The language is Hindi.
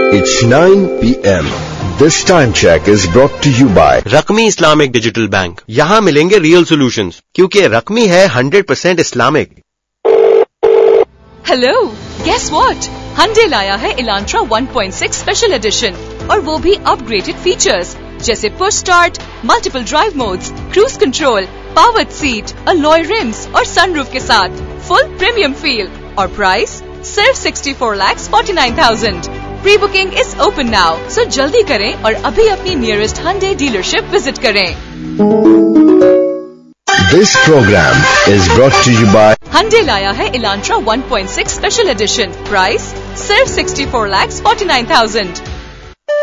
It's 9 p.m. This time check is brought to you by रकमी Islamic digital bank. यहाँ मिलेंगे रियल सॉल्यूशंस, क्योंकि रकमी है 100% Islamic. Hello, guess what? Hyundai लाया है Elantra 1.6 स्पेशल एडिशन और वो भी अपग्रेडेड फीचर्स जैसे push start, multiple drive modes, cruise control, powered seat, alloy RIMS और सनरूफ के साथ फुल प्रीमियम फील और प्राइस सिर्फ 64,49,000। Pre booking is open now, सो जल्दी करें और अभी अपनी नियरेस्ट Hyundai डीलरशिप विजिट करें। This program is brought to you by Hyundai लाया है Elantra 1.6 स्पेशल एडिशन, प्राइस सिर्फ 64,49,000।